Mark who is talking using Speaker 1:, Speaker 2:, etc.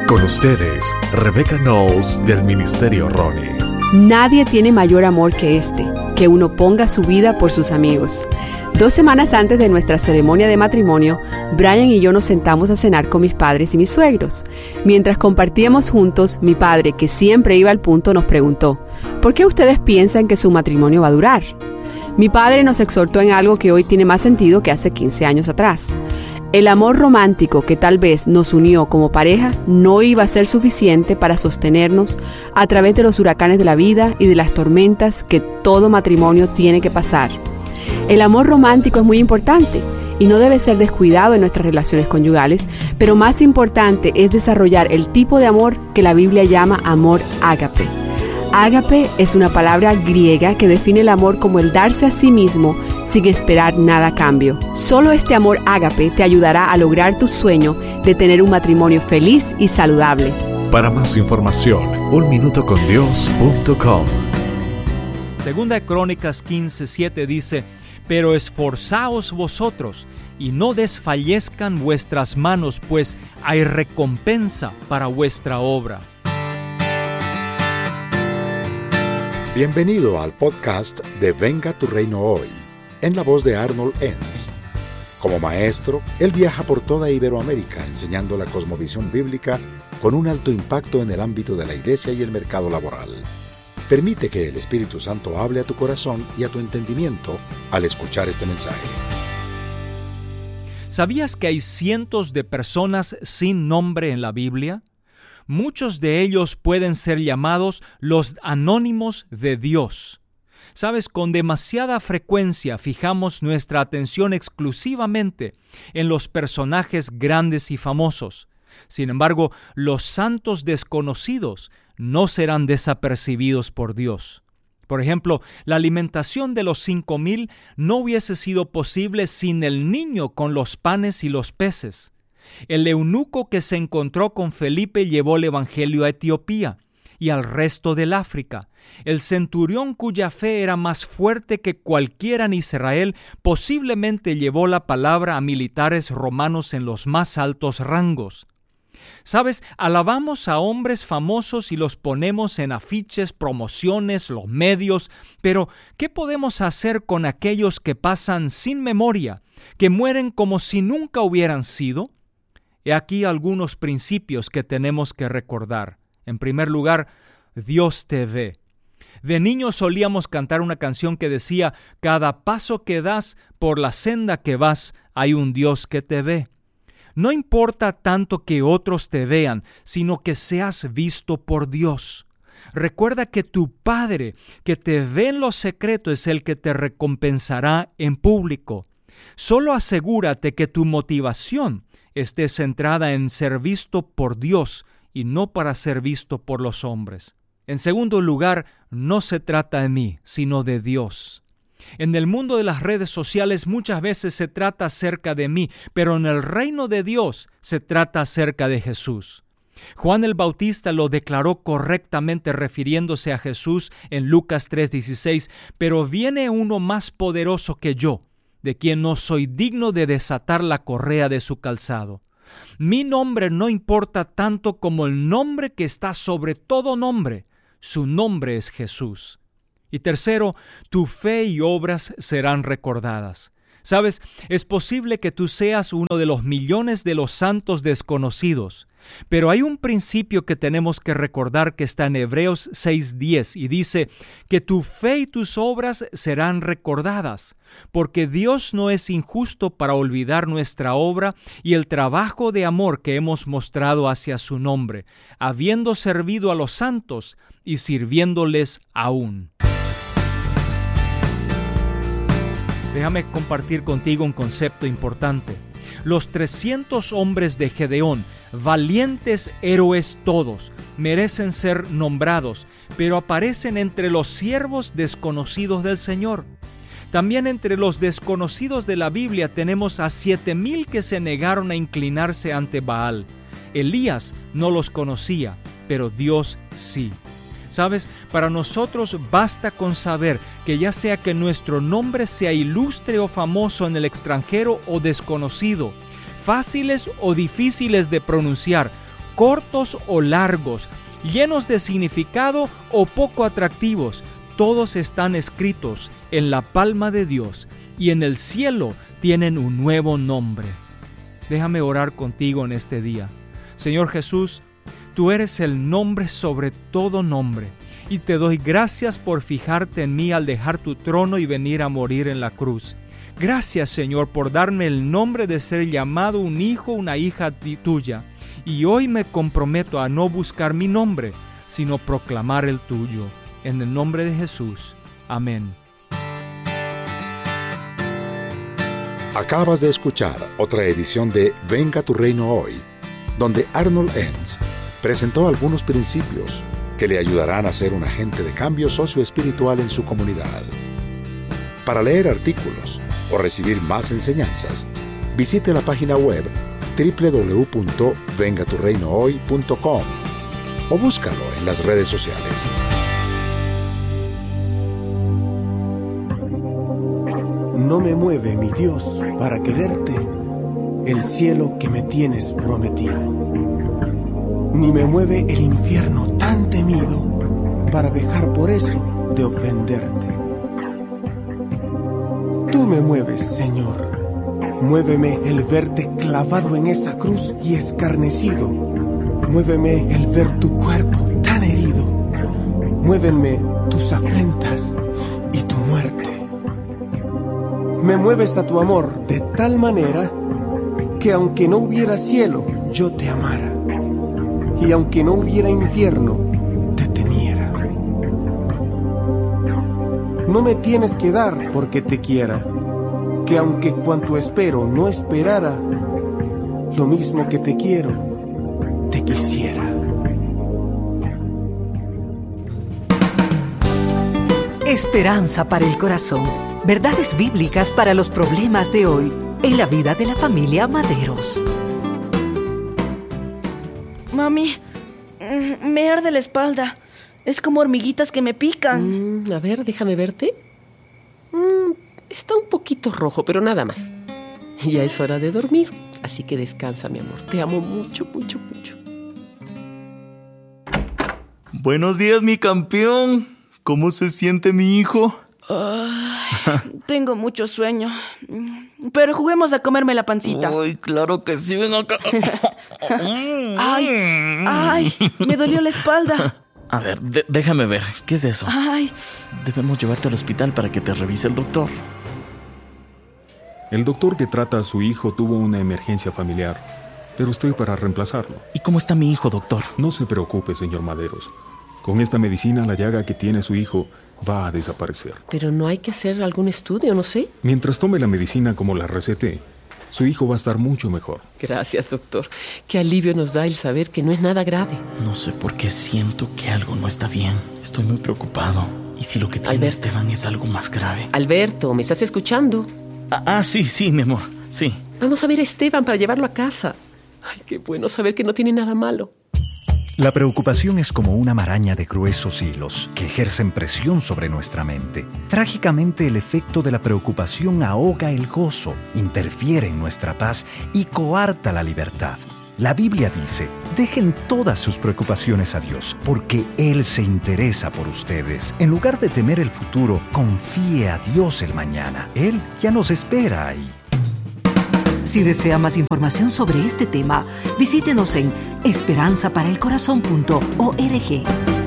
Speaker 1: Con ustedes, Rebecca Knowles del Ministerio Ronnie.
Speaker 2: Nadie tiene mayor amor que que uno ponga su vida por sus amigos. 2 semanas antes de nuestra ceremonia de matrimonio, Brian y yo nos sentamos a cenar con mis padres y mis suegros. Mientras compartíamos juntos, mi padre, que siempre iba al punto, nos preguntó: ¿por qué ustedes piensan que su matrimonio va a durar? Mi padre nos exhortó en algo que hoy tiene más sentido que hace 15 años atrás. El amor romántico que tal vez nos unió como pareja no iba a ser suficiente para sostenernos a través de los huracanes de la vida y de las tormentas que todo matrimonio tiene que pasar. El amor romántico es muy importante y no debe ser descuidado en nuestras relaciones conyugales, pero más importante es desarrollar el tipo de amor que la Biblia llama amor ágape. Ágape es una palabra griega que define el amor como el darse a sí mismo sin esperar nada a cambio. Solo este amor ágape te ayudará a lograr tu sueño de tener un matrimonio feliz y saludable.
Speaker 1: Para más información, unminutocondios.com.
Speaker 3: Segunda de Crónicas 15:7 dice: pero esforzaos vosotros y no desfallezcan vuestras manos, pues hay recompensa para vuestra obra.
Speaker 4: Bienvenido al podcast de Venga tu Reino Hoy, en la voz de Arnold Enns. Como maestro, él viaja por toda Iberoamérica enseñando la cosmovisión bíblica con un alto impacto en el ámbito de la iglesia y el mercado laboral. Permite que el Espíritu Santo hable a tu corazón y a tu entendimiento al escuchar este mensaje.
Speaker 3: ¿Sabías que hay cientos de personas sin nombre en la Biblia? Muchos de ellos pueden ser llamados los anónimos de Dios. Sabes, con demasiada frecuencia fijamos nuestra atención exclusivamente en los personajes grandes y famosos. Sin embargo, los santos desconocidos no serán desapercibidos por Dios. Por ejemplo, la alimentación de los 5,000 no hubiese sido posible sin el niño con los panes y los peces. El eunuco que se encontró con Felipe llevó el evangelio a Etiopía y al resto del África. El centurión cuya fe era más fuerte que cualquiera en Israel posiblemente llevó la palabra a militares romanos en los más altos rangos. ¿Sabes? Alabamos a hombres famosos y los ponemos en afiches, promociones, los medios, pero ¿qué podemos hacer con aquellos que pasan sin memoria, que mueren como si nunca hubieran sido? He aquí algunos principios que tenemos que recordar. En primer lugar, Dios te ve. De niños solíamos cantar una canción que decía: cada paso que das, por la senda que vas, hay un Dios que te ve. No importa tanto que otros te vean, sino que seas visto por Dios. Recuerda que tu Padre, que te ve en lo secreto, es el que te recompensará en público. Solo asegúrate que tu motivación esté centrada en ser visto por Dios y no para ser visto por los hombres. En segundo lugar, no se trata de mí, sino de Dios. En el mundo de las redes sociales muchas veces se trata acerca de mí, pero en el reino de Dios se trata acerca de Jesús. Juan el Bautista lo declaró correctamente refiriéndose a Jesús en Lucas 3:16, pero viene uno más poderoso que yo, de quien no soy digno de desatar la correa de su calzado. Mi nombre no importa tanto como el nombre que está sobre todo nombre. Su nombre es Jesús. Y tercero, tu fe y obras serán recordadas. ¿Sabes? Es posible que tú seas uno de los millones de los santos desconocidos, pero hay un principio que tenemos que recordar que está en Hebreos 6:10 y dice que tu fe y tus obras serán recordadas, porque Dios no es injusto para olvidar nuestra obra y el trabajo de amor que hemos mostrado hacia su nombre, habiendo servido a los santos y sirviéndoles aún. Déjame compartir contigo un concepto importante. Los 300 hombres de Gedeón, valientes héroes todos, merecen ser nombrados, pero aparecen entre los siervos desconocidos del Señor. También entre los desconocidos de la Biblia tenemos a 7,000 que se negaron a inclinarse ante Baal. Elías no los conocía, pero Dios sí. ¿Sabes? Para nosotros basta con saber que ya sea que nuestro nombre sea ilustre o famoso en el extranjero o desconocido, fáciles o difíciles de pronunciar, cortos o largos, llenos de significado o poco atractivos, todos están escritos en la palma de Dios y en el cielo tienen un nuevo nombre. Déjame orar contigo en este día. Señor Jesús, tú eres el nombre sobre todo nombre, y te doy gracias por fijarte en mí al dejar tu trono y venir a morir en la cruz. Gracias, Señor, por darme el nombre de ser llamado un hijo, una hija tuya. Y hoy me comprometo a no buscar mi nombre, sino proclamar el tuyo. En el nombre de Jesús. Amén.
Speaker 4: Acabas de escuchar otra edición de Venga tu Reino Hoy, donde Arnold Enns presentó algunos principios que le ayudarán a ser un agente de cambio socioespiritual en su comunidad. Para leer artículos o recibir más enseñanzas, visite la página web www.vengaturreinohoy.com o búscalo en las redes sociales.
Speaker 5: No me mueve, mi Dios, para quererte, el cielo que me tienes prometido. Ni me mueve el infierno tan temido, para dejar por eso de ofenderte. Tú me mueves, Señor. Muéveme el verte clavado en esa cruz y escarnecido. Muéveme el ver tu cuerpo tan herido. Muéveme tus afrentas y tu muerte. Me mueves a tu amor de tal manera que aunque no hubiera cielo, yo te amara. Y aunque no hubiera infierno, te temiera. No me tienes que dar porque te quiera, que aunque cuanto espero no esperara, lo mismo que te quiero, te quisiera.
Speaker 6: Esperanza para el corazón. Verdades bíblicas para los problemas de hoy en la vida de la familia Maderos.
Speaker 7: Mami, me arde la espalda. Es como hormiguitas que me pican.
Speaker 8: A ver, déjame verte. Está un poquito rojo, pero nada más. Ya es hora de dormir, así que descansa, mi amor. Te amo mucho, mucho, mucho.
Speaker 9: Buenos días, mi campeón. ¿Cómo se siente mi hijo?
Speaker 7: Tengo mucho sueño. Pero juguemos a comerme la pancita.
Speaker 9: Ay, claro que sí, ven acá.
Speaker 7: Ay, me dolió la espalda.
Speaker 9: A ver, déjame ver. ¿Qué es eso?
Speaker 7: Ay.
Speaker 9: Debemos llevarte al hospital para que te revise el doctor.
Speaker 10: El doctor que trata a su hijo tuvo una emergencia familiar, pero estoy para reemplazarlo.
Speaker 9: ¿Y cómo está mi hijo, doctor?
Speaker 10: No se preocupe, señor Maderos. Con esta medicina, la llaga que tiene su hijo va a desaparecer.
Speaker 8: Pero no hay que hacer algún estudio, no sé.
Speaker 10: Mientras tome la medicina como la receté, su hijo va a estar mucho mejor.
Speaker 8: Gracias, doctor. Qué alivio nos da el saber que no es nada grave.
Speaker 9: No sé por qué siento que algo no está bien. Estoy muy preocupado. ¿Y si lo que tiene Esteban es algo más grave?
Speaker 8: Alberto, ¿me estás escuchando?
Speaker 9: Sí, mi amor, sí.
Speaker 8: Vamos a ver a Esteban para llevarlo a casa. Ay, qué bueno saber que no tiene nada malo.
Speaker 11: La preocupación es como una maraña de gruesos hilos que ejercen presión sobre nuestra mente. Trágicamente, el efecto de la preocupación ahoga el gozo, interfiere en nuestra paz y coarta la libertad. La Biblia dice: dejen todas sus preocupaciones a Dios, porque Él se interesa por ustedes. En lugar de temer el futuro, confíe a Dios el mañana. Él ya nos espera ahí.
Speaker 6: Si desea más información sobre este tema, visítenos en esperanzaparaelcorazon.org.